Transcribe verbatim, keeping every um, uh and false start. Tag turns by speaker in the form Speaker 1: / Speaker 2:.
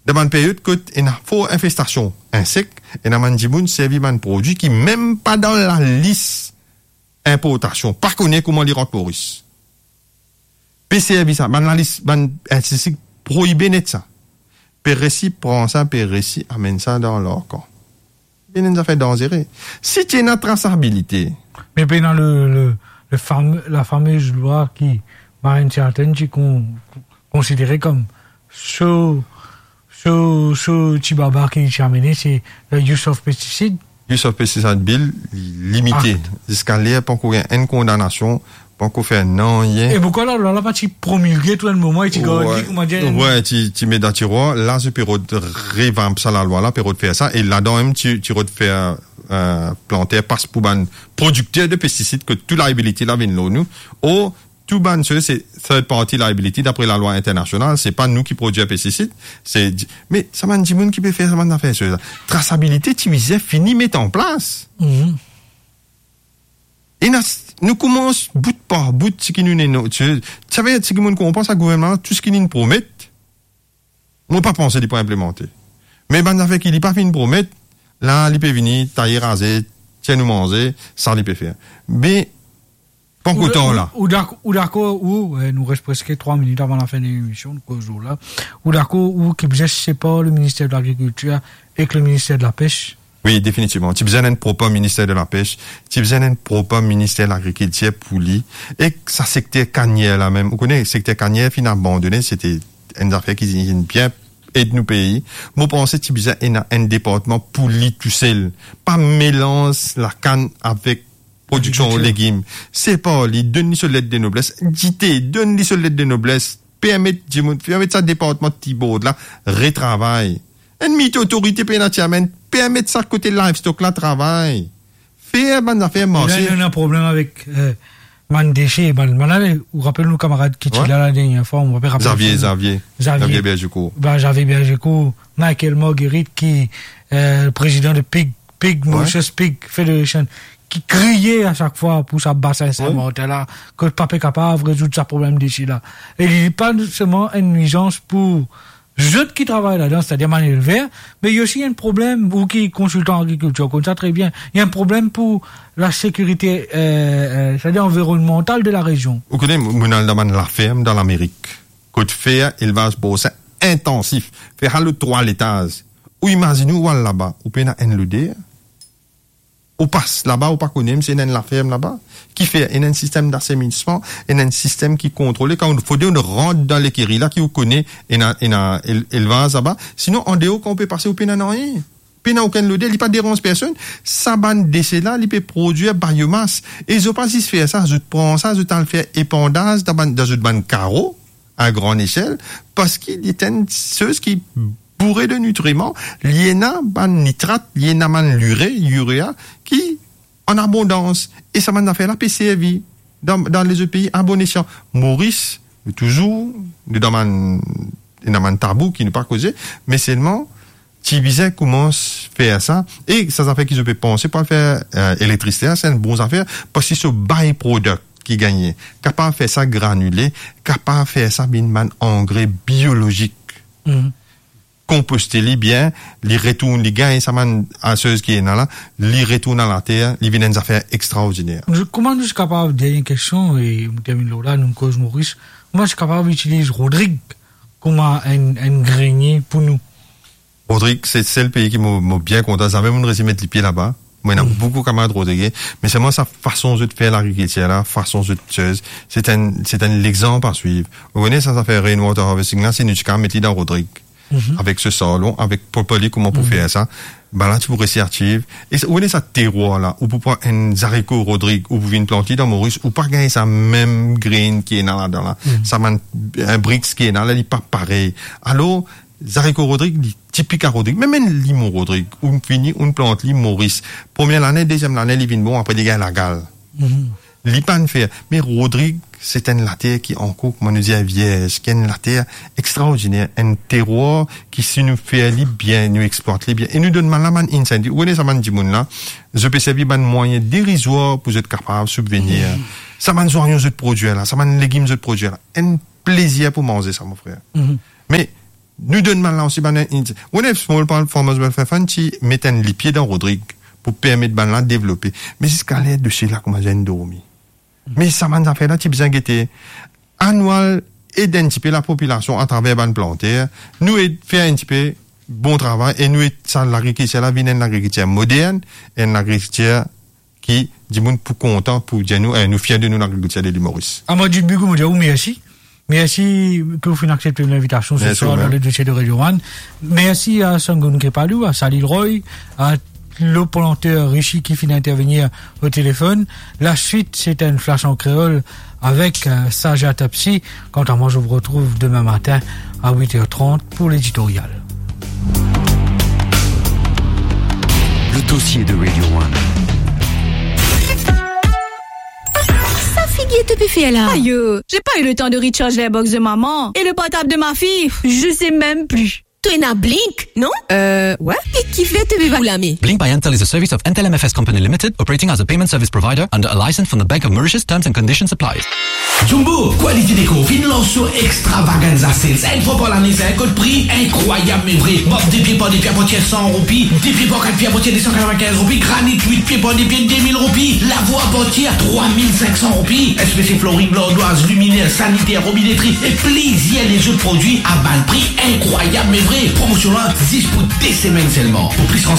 Speaker 1: Dans une période que il y a fort infestation insectes, et dans une dimoun servi un produit qui même pas dans la liste importation. Pas connaît comment les rentre Maurice. P C R ça, ban la liste, ban insecte prohibé net ça. Péréci prend ça, Péréci amène ça dans leur camp. Il nous a fait dangereux. Si tu as une traçabilité.
Speaker 2: Mais dans le, le, le fameux, la fameuse loi qui, Marine certaine, qui con, considérée comme ce, ce, ce petit baba qui est amené, c'est le use of pesticide.
Speaker 1: Use of pesticide bill, limité. Ah. Jusqu'à l'air, pour qu'on ait une condamnation, pour qu'on fait non, rien.
Speaker 2: Et pourquoi là, là, là, pas tu promulguer tout le moment, et tu
Speaker 1: ouais, comment dire? Ouais, tu, tu mets dans le tiroir, là, je peux revamp ça, la loi, là, peux faire ça, et là-dedans, même, tu, tu faire, euh, planter, passe pour un producteur de pesticides, que toute liability, là, vient de nous, ou, tout ban, c'est third party liability, d'après la loi internationale, c'est pas nous qui produisons pesticides, c'est, mais, ça m'a dit, moun qui peut faire, ça m'a fait, ça. Traçabilité, tu disais, fini, mettre en place. Mm-hmm. Et nous commençons bout par bout ce qui nous est tu savais ce que qu'on pense à gouvernement tout ce qui nous promet on pas penser de pas implémenter mais ben affaire qui dit pas fin promettre là il peut venir tailler raser tiens nous manger ça il peut faire mais pas autant là
Speaker 2: ou d'accord ou d'accord ou nous reste presque trois minutes avant la fin de l'émission de jour là ou d'accord ou qui je sais pas le ministère de l'agriculture et le ministère de la pêche.
Speaker 1: Oui, définitivement. Tu besoin d'un propre ministère de la pêche, tu besoin d'un propre ministère de l'agriculture pour lui. Et ça secteur canière là même. Vous connaissez le secteur canière finalement abandonné, c'était une affaire qui vient bien aide nous pays. Moi pense tu besoin un un département pour lui tout seul. Pas mélange la canne avec production de légumes. C'est pas lui donne-lui sur l'aide de noblesse. Dité, donne-lui sur l'aide de noblesse. Permettre permettre ça département Thibault là retravaille. Une mythe autorité pénatiamène permettre ça côté livestock là travail. Faire bonne affaire marcher.
Speaker 2: Il y a un problème avec euh, man déchet man man vous rappelez nos camarades qui étaient là la dernière fois on va rappeler
Speaker 1: Xavier Xavier Xavier Bergeco.
Speaker 2: Bah Xavier Bergeco, Michael Marguerite qui euh, président de Pig Pig Mauritius Pig Federation qui criait à chaque fois pour sa basse incendie là que le papa est capable de résoudre ce problème déchet là. Et il n'est pas seulement une nuisance pour ceux qui travaillent là-dedans, c'est-à-dire Manuel Vert, mais il y a aussi un problème, vous qui êtes consultant en agriculture, comme ça très bien, il y a un problème pour la sécurité, euh, euh, c'est-à-dire environnementale de la région.
Speaker 1: Vous connaissez, Mounal Daman la ferme dans l'Amérique. Côte faire, élevage pour ça, intensif. Faire le trois l'étage. Ou imaginez-vous là-bas, ou peut un L D, ou passe là-bas, ou pas connaître, c'est une la ferme là-bas, qui fait un système d'assainissement, un système qui contrôle, quand il faut dire, on rentre dans l'écurie là, qui vous connaît, et un, et un, élevage là-bas. Sinon, en dehors, quand on peut passer au pénan rien. Pénan aucun lodé, il n'y a pas de dérange personne. Ça bande décès là, il peut produire biomasse. Et je pense si je fais ça, je prends ça, je t'en fais épandage dans, dans une bande carreau, à grande échelle, parce qu'il y a une chose qui bourré de nutriments, liena ban nitrate, liena man l'urée, uréa, qui en abondance. Et ça m'a fait la P C R V dans, dans les autres pays à bon escient. Maurice, toujours, dans man, dans man tabou qui n'est pas causé, mais seulement, Tibizet commence à faire ça, et ça, ça fait qu'ils peuvent penser pour faire euh, électricité, c'est une bonne affaire, parce que c'est ce byproduct qui gagne. Capable de faire ça granulé, capable de faire ça, bin man engrais biologique. Mm-hmm. Composter les bien, les retourne, les gains, ça man, à ceux qui est là, les retourne à la terre, les viennent des affaires extraordinaires.
Speaker 2: Comment je suis capable de dire une question, et on termine là, nous cause Maurice, comment je suis capable d'utiliser Rodrigue comme un, un grenier pour nous?
Speaker 1: Rodrigue, c'est, c'est le pays qui m'a, m'a bien content, ça même on réussi à mettre les pieds là-bas. Moi, il y a mm. beaucoup de camarades Rodrigue, mais c'est moi sa façon de faire l'agriculture là, façon de chose, c'est un, c'est un exemple à suivre. Vous voyez, ça, ça fait rainwater harvesting là, c'est une chicane, mettez dans Rodrigue. Mm-hmm. Avec ce salon, avec Popoli, comment pour mm-hmm. faire ça, ben là, tu pourrais s'y activer. Et où est ça terroir, là, où pour pas un haricot Rodrigue, où vous venez planter dans Maurice, ou pas gagner sa même graine qui est là, dans là, mm-hmm. ça man, un brix qui est là, là, il est pas pareil. Alors, haricot Rodrigue, il typique à Rodrigue, même un limon Rodrigue, où on finit, on plante limon Maurice. Première année, deuxième année, il vient bon, après, il y a la gale. Mm-hmm. Il pas faire. Mais Rodrigue, c'est une latte qui en coupe, moi nous dit vierge, qui est une latte extraordinaire, un terroir qui si nous fait bien, nous exploite les bien, et nous donne mal la man incendie. Où est ça man dit là? Je peux servir ban moyen dérisoire pour être capable de subvenir. Mm. Ça man soignon de produire là, ça man légumes de produire là. Un plaisir pour manger ça, mon frère. Mm. Mais, nous donne mal là aussi, ben, on est small farmers welfare fund qui mettent les pieds dans Rodrigue pour permettre ben là de développer. Mais c'est ce qu'à l'aide de chez là, comme j'ai dormi. Mais ça m'a fait là, tu besoin guetter. Annuel, identifier la population à travers ban plantaire, nous faire un petit peu bon travail, et nous, ça, l'agriculture là, vient une agriculture moderne, et une agriculture qui, dit moun pour content, pour dire nous, nous fiers de nous, l'agriculture de l'île Maurice.
Speaker 2: À moi, du Bugou, me dit, merci. Merci que vous finissez accepter l'invitation ce soir dans le dossier de Radio One. Merci à Sangoun Kepalou, à Salil Roy, à le planteur Rishi qui finit d'intervenir au téléphone. La suite, c'est un flash en créole avec euh, Saja Tapsi. Quant à moi, je vous retrouve demain matin à huit heures trente pour l'éditorial.
Speaker 3: Le dossier de Radio One.
Speaker 4: Ça figuier te fait là.
Speaker 5: Aïe, j'ai pas eu le temps de recharger la box de maman et le portable de ma fille. Je sais même plus.
Speaker 4: Tu es na Blink, non?
Speaker 5: Euh, ouais.
Speaker 4: Et qui fait te viva la me?
Speaker 6: Blink by Entel is a service of Entel M F S Company Limited, operating as a payment service provider under a license from the Bank of Mauritius. Terms and conditions apply.
Speaker 7: Jumbo, qualité déco, fin lancement extravaganza sales. Une fois par l'année, c'est un code prix incroyable mais vrai. Bob des pieds par des pieds à moitié cent roupies, des pieds par quatre pieds à moitié des cent quatre-vingt-quinze roupies, granit huit pieds par des pieds de deux mille roupies, la voie à moitié à trois mille cinq cents roupies, S P C flooring, blandoise, luminaire, sanitaire, robinetterie et plaisir les autres produits à bas prix incroyable mais vrai. Promotion là, dix pour des semaines seulement. Pour plus renseignements